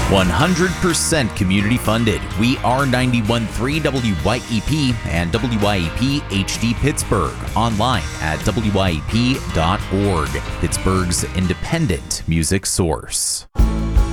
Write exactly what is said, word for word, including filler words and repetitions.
one hundred percent community funded. We are ninety-one point three W Y E P and W Y E P H D Pittsburgh. Online at W Y E P dot org. Pittsburgh's independent music source.